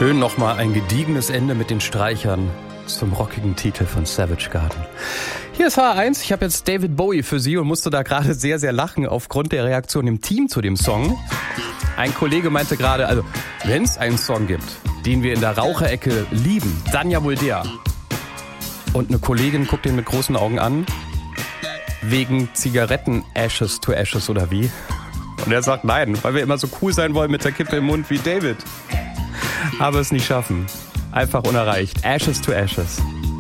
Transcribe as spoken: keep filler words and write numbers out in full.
Schön nochmal ein gediegenes Ende mit den Streichern zum rockigen Titel von Savage Garden. Hier ist H eins, ich habe jetzt David Bowie für Sie und musste da gerade sehr, sehr lachen aufgrund der Reaktion im Team zu dem Song. Ein Kollege meinte gerade, also wenn es einen Song gibt, den wir in der Raucherecke lieben, dann ja wohl der. Und eine Kollegin guckt ihn mit großen Augen an, wegen Zigaretten Ashes to Ashes oder wie? Und er sagt nein, weil wir immer so cool sein wollen mit der Kippe im Mund wie David. Aber es nicht schaffen. Einfach unerreicht. Ashes to Ashes.